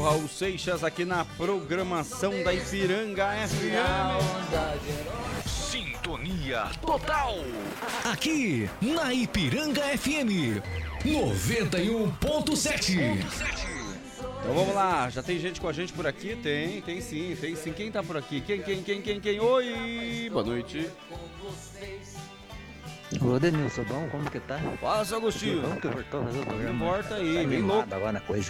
Raul Seixas aqui na programação da Ipiranga FM. Sintonia total. Aqui na Ipiranga FM 91.7. Então vamos lá, já tem gente com a gente por aqui? Tem sim. Quem tá por aqui? Quem? Oi, boa noite. Ô Denilson, bom, como que tá? Fala, seu Agostinho. Vamos que voltou a fazer o programa. Volta aí, tá bem louco. Agora na coisa.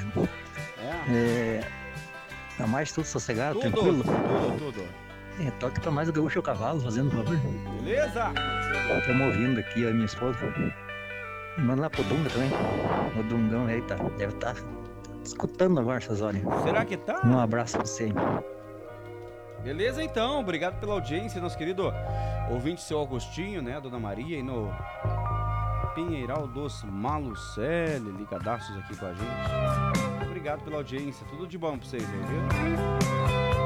Tá mais tudo sossegado, Tudo. tranquilo? Tudo. Toque pra mais o gaúcho ao cavalo, fazendo favor. Beleza? Estamos ouvindo aqui a minha esposa. Manda lá pro Dunga também. O Dungão aí deve estar escutando agora essas horas. Será que tá? Um abraço pra você. Beleza, então. Obrigado pela audiência, nosso querido ouvinte, seu Agostinho, né? Dona Maria, e no Pinheiral dos Malucelli, ligadaços aqui com a gente. Obrigado pela audiência. Tudo de bom pra vocês aí, viu?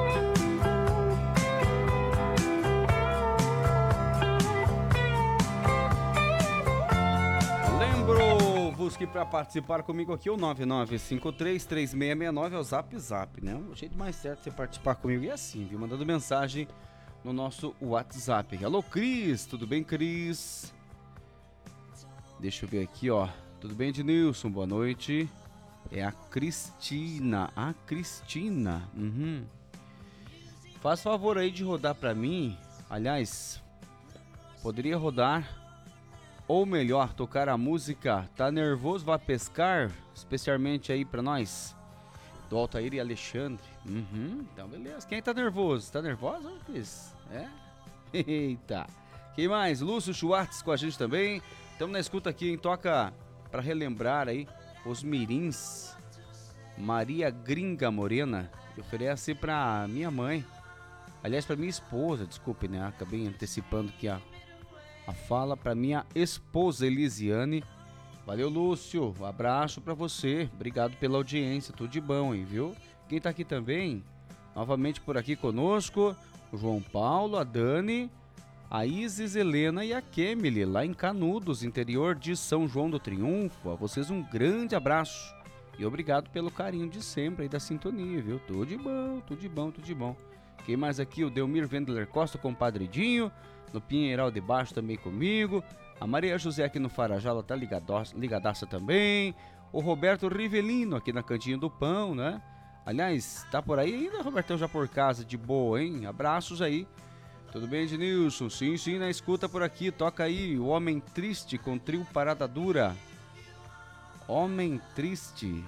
Lembro-vos que para participar comigo aqui, o 99533669 é o Zap, né? O jeito mais certo de você participar comigo é assim, viu? Mandando mensagem no nosso WhatsApp. Alô, Cris, tudo bem, Cris? Deixa eu ver aqui, ó. Tudo bem, Ednilson? Boa noite. É a Cristina. Uhum. Faz favor aí de rodar pra mim. Aliás, poderia rodar, ou melhor, tocar a música Tá Nervoso, Vá Pescar, especialmente aí pra nós, do Altair e Alexandre. Então beleza. Quem tá nervoso? Tá nervosa, Cris? É? Eita. Quem mais? Lúcio Schwartz com a gente também. Estamos na escuta aqui, hein? Toca pra relembrar aí os mirins. Maria Gringa Morena, que oferece pra minha mãe. Aliás, pra minha esposa, desculpe, né? Acabei antecipando aqui a fala pra minha esposa Elisiane. Valeu, Lúcio. Um abraço pra você. Obrigado pela audiência. Tudo de bom, hein, viu? Quem tá aqui também, novamente por aqui conosco, o João Paulo, a Dani, a Isis Helena e a Kemily, lá em Canudos, interior de São João do Triunfo. A vocês um grande abraço. E obrigado pelo carinho de sempre aí da sintonia, viu? Tudo de bom. Quem mais aqui? O Delmir Wendler Costa com o Padridinho, no Pinheiral de Baixo também comigo. A Maria José aqui no Farajá, ela tá ligadaça também. O Roberto Rivelino aqui na Cantinha do Pão, né? Aliás, tá por aí ainda, Robertão, já por casa, de boa, hein? Abraços aí. Tudo bem, Ednilson? Sim, na escuta por aqui. Toca aí o Homem Triste com trio Parada Dura. Homem Triste.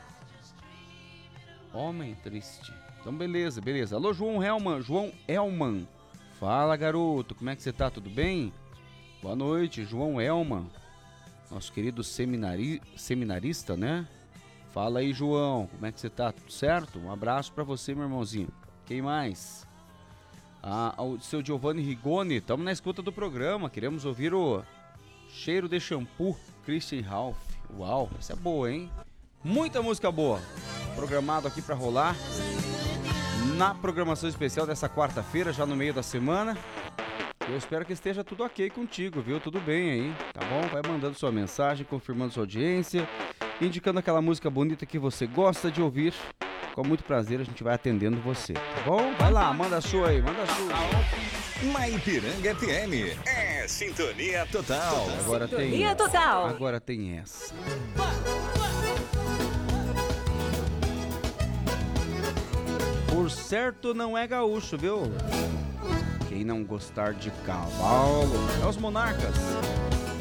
Então beleza. Alô, João Elman. Fala, garoto, como é que você tá? Tudo bem? Boa noite, João Elman. Nosso querido seminarista, né? Fala aí, João, como é que você tá? Tudo certo? Um abraço pra você, meu irmãozinho. Quem mais? O seu Giovanni Rigoni. Estamos na escuta do programa. Queremos ouvir o Cheiro de Shampoo, Christian Ralph. Uau, essa é boa, hein? Muita música boa. Programado aqui pra rolar na programação especial dessa quarta-feira, já no meio da semana. Eu espero que esteja tudo ok contigo, viu? Tudo bem aí, tá bom? Vai mandando sua mensagem, confirmando sua audiência, indicando aquela música bonita que você gosta de ouvir. Com muito prazer a gente vai atendendo você, tá bom? Vai lá, manda a sua aí, Na Ipiranga FM é Sintonia Total. Agora tem essa. Por certo não é gaúcho, viu? Quem não gostar de cavalo é os Monarcas.